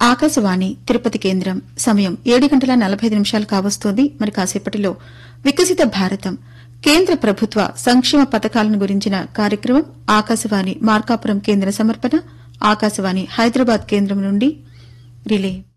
ఆకాశవాణి తిరుపతి కేంద్రం సమయం 7:45 కావస్తోంది. మరి కాసేపటిలో వికసిత భారతం కేంద్ర ప్రభుత్వ సంక్షేమ పథకాలను గురించిన కార్యక్రమం ఆకాశవాణి మార్కాపురం కేంద్ర సమర్పణ ఆకాశవాణి హైదరాబాద్ కేంద్రం నుండి రిలే.